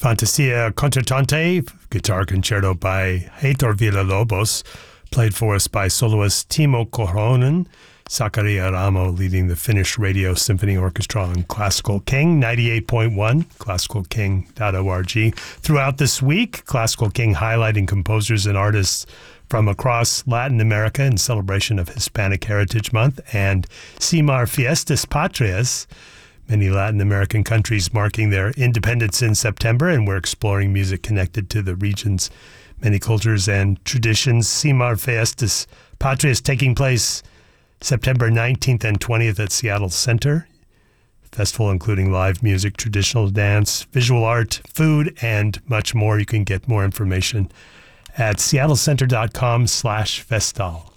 Fantasia Concertante, guitar concerto by Heitor Villa-Lobos, played for us by soloist Timo Korhonen, Sakaria Ramo leading the Finnish Radio Symphony Orchestra on Classical King 98.1, classicalking.org. Throughout this week, Classical King highlighting composers and artists from across Latin America in celebration of Hispanic Heritage Month, and CIMAR Fiestas Patrias, many Latin American countries marking their independence in September, and we're exploring music connected to the region's many cultures and traditions. CIMAR Fiestas Patrias taking place September 19th and 20th at Seattle Center. Festival including live music, traditional dance, visual art, food, and much more. You can get more information at seattlecenter.com/festal.